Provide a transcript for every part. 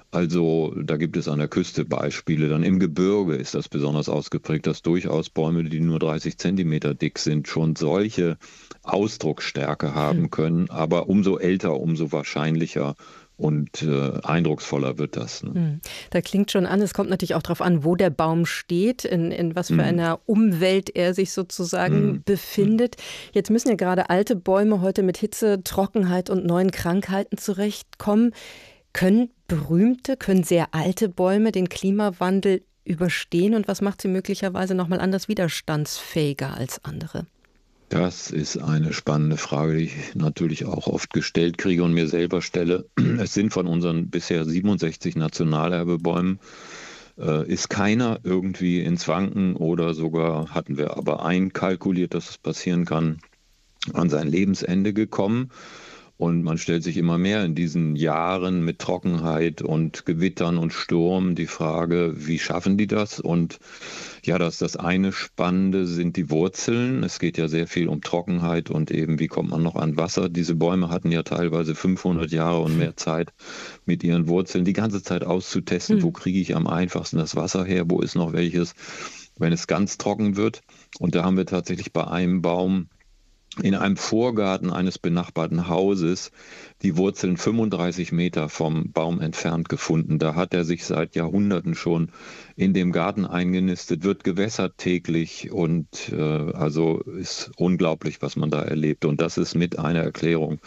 Also da gibt es an der Küste Beispiele. Dann im Gebirge ist das besonders ausgeprägt, dass durchaus Bäume, die nur 30 Zentimeter dick sind, schon solche Ausdrucksstärke Hm. haben können. Aber umso älter, umso wahrscheinlicher und eindrucksvoller wird das. Ne? Hm. Da klingt schon an, es kommt natürlich auch darauf an, wo der Baum steht, in was für Hm, einer Umwelt er sich sozusagen hm, hm. befindet. Jetzt müssen ja gerade alte Bäume heute mit Hitze, Trockenheit und neuen Krankheiten zurechtkommen. Können sehr alte Bäume den Klimawandel überstehen und was macht sie möglicherweise nochmal anders widerstandsfähiger als andere? Das ist eine spannende Frage, die ich natürlich auch oft gestellt kriege und mir selber stelle. Es sind von unseren bisher 67 Nationalerbebäumen, ist keiner irgendwie ins Wanken oder sogar hatten wir aber einkalkuliert, dass es passieren kann, an sein Lebensende gekommen. Und man stellt sich immer mehr in diesen Jahren mit Trockenheit und Gewittern und Sturm die Frage, wie schaffen die das? Und ja, das eine Spannende sind die Wurzeln. Es geht ja sehr viel um Trockenheit und eben, wie kommt man noch an Wasser? Diese Bäume hatten ja teilweise 500 Jahre und mehr Zeit, mit ihren Wurzeln die ganze Zeit auszutesten, wo Hm. kriege ich am einfachsten das Wasser her, wo ist noch welches, wenn es ganz trocken wird. Und da haben wir tatsächlich bei einem Baum in einem Vorgarten eines benachbarten Hauses die Wurzeln 35 Meter vom Baum entfernt gefunden. Da hat er sich seit Jahrhunderten schon in dem Garten eingenistet, wird gewässert täglich und also ist unglaublich, was man da erlebt. Und das ist mit einer Erklärung,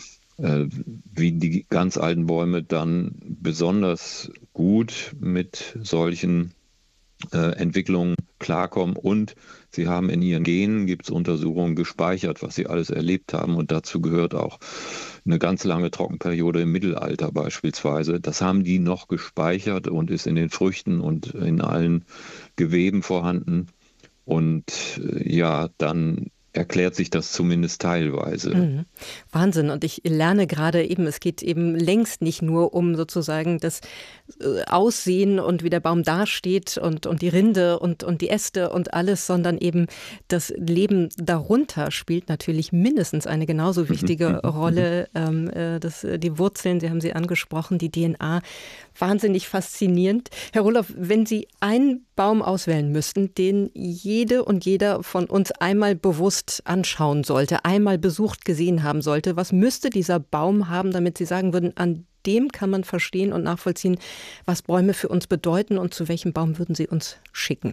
wie die ganz alten Bäume dann besonders gut mit solchen Entwicklungen klarkommen und sie haben in ihren Genen, gibt es Untersuchungen gespeichert, was sie alles erlebt haben und dazu gehört auch eine ganz lange Trockenperiode im Mittelalter beispielsweise. Das haben die noch gespeichert und ist in den Früchten und in allen Geweben vorhanden und ja, dann erklärt sich das zumindest teilweise. Mhm. Wahnsinn. Und ich lerne gerade eben, es geht eben längst nicht nur um sozusagen das Aussehen und wie der Baum dasteht und die Rinde und die Äste und alles, sondern eben das Leben darunter spielt natürlich mindestens eine genauso Mhm, wichtige mhm, mhm. Rolle. Die Wurzeln, Sie haben sie angesprochen, die DNA. Wahnsinnig faszinierend. Herr Rohloff, wenn Sie einen Baum auswählen müssten, den jede und jeder von uns einmal bewusst anschauen sollte, einmal besucht gesehen haben sollte, was müsste dieser Baum haben, damit Sie sagen würden, an dem kann man verstehen und nachvollziehen, was Bäume für uns bedeuten und zu welchem Baum würden Sie uns schicken?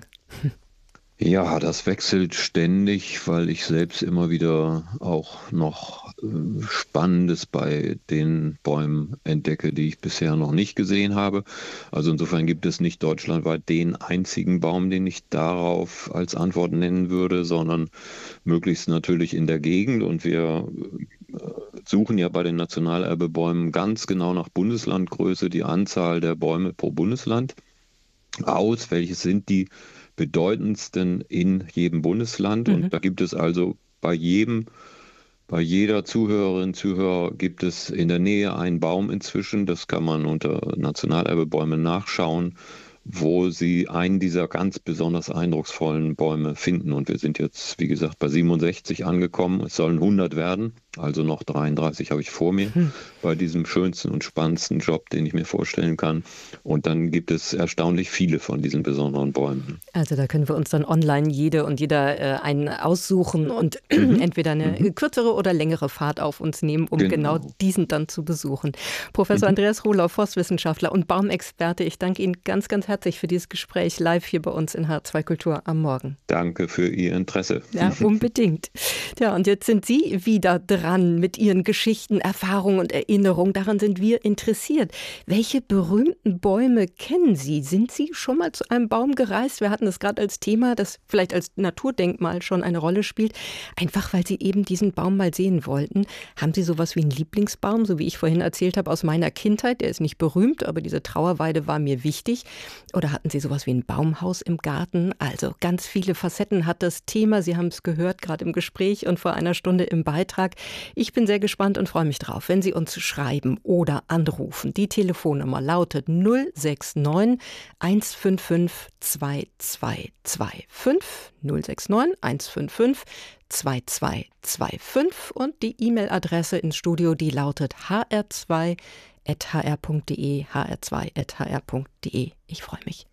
Ja, das wechselt ständig, weil ich selbst immer wieder auch noch Spannendes bei den Bäumen entdecke, die ich bisher noch nicht gesehen habe. Also insofern gibt es nicht deutschlandweit den einzigen Baum, den ich darauf als Antwort nennen würde, sondern möglichst natürlich in der Gegend. Und wir suchen ja bei den Nationalerbebäumen ganz genau nach Bundeslandgröße die Anzahl der Bäume pro Bundesland aus, welches sind die bedeutendsten in jedem Bundesland. Und Mhm. da gibt es also bei jeder Zuhörerin, Zuhörer gibt es in der Nähe einen Baum inzwischen. Das kann man unter Nationalerbebäume nachschauen, wo Sie einen dieser ganz besonders eindrucksvollen Bäume finden. Und wir sind jetzt, wie gesagt, bei 67 angekommen. Es sollen 100 werden, also noch 33 habe ich vor mir Hm. bei diesem schönsten und spannendsten Job, den ich mir vorstellen kann. Und dann gibt es erstaunlich viele von diesen besonderen Bäumen. Also da können wir uns dann online jede und jeder einen aussuchen und Mhm. entweder eine Mhm. kürzere oder längere Fahrt auf uns nehmen, um genau Genau. diesen dann zu besuchen. Professor Mhm. Andreas Rohloff, Forstwissenschaftler und Baumexperte, ich danke Ihnen ganz, ganz herzlich für dieses Gespräch live hier bei uns in H2 Kultur am Morgen. Danke für Ihr Interesse. Ja, unbedingt. Ja, und jetzt sind Sie wieder dran mit Ihren Geschichten, Erfahrungen und Erinnerungen. Daran sind wir interessiert. Welche berühmten Bäume kennen Sie? Sind Sie schon mal zu einem Baum gereist? Wir hatten das gerade als Thema, das vielleicht als Naturdenkmal schon eine Rolle spielt. Einfach, weil Sie eben diesen Baum mal sehen wollten. Haben Sie sowas wie einen Lieblingsbaum, so wie ich vorhin erzählt habe, aus meiner Kindheit? Der ist nicht berühmt, aber diese Trauerweide war mir wichtig. Oder hatten Sie sowas wie ein Baumhaus im Garten? Also ganz viele Facetten hat das Thema. Sie haben es gehört, gerade im Gespräch und vor einer Stunde im Beitrag. Ich bin sehr gespannt und freue mich drauf, wenn Sie uns schreiben oder anrufen. Die Telefonnummer lautet 069 155 2225 069 155 2225 und die E-Mail-Adresse ins Studio, die lautet hr2 hr2.de, hr2.hr.de. Ich freue mich.